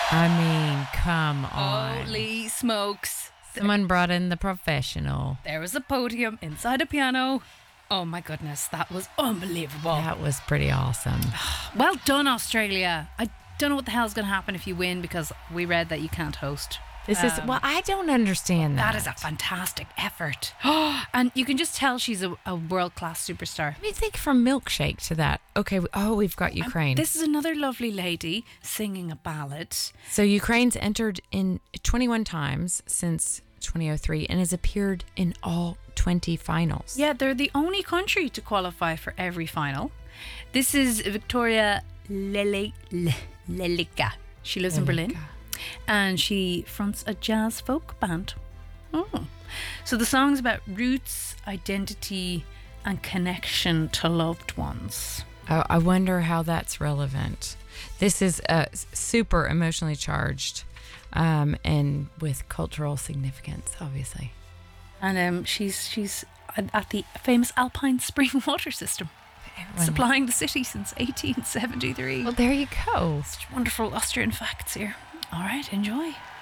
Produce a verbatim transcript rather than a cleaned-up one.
I mean, come on. Holy smokes. Someone brought in the professional. There was a podium inside a piano. Oh my goodness, that was unbelievable. That was pretty awesome. Well done, Australia. I don't know what the hell's going to happen if you win, because we read that you can't host. This is, Um, well, I don't understand that. That is a fantastic effort. And you can just tell she's a, a world-class superstar. I mean, think from Milkshake to that. Okay, oh, we've got Ukraine. This is another lovely lady singing a ballad. So Ukraine's entered in twenty-one times since twenty oh three and has appeared in all twenty finals. Yeah, they're the only country to qualify for every final. This is Victoria Lele- Le- Lelica. She lives in Berlin. And she fronts a jazz folk band. Oh. So the song's about roots, identity, and connection to loved ones. Oh, I wonder how that's relevant. This is uh, super emotionally charged um, and with cultural significance, obviously. And um, she's she's at at the famous Alpine Spring water system, Everyone- supplying the city since eighteen seventy-three. Well, there you go. Such wonderful Austrian facts here. All right, enjoy.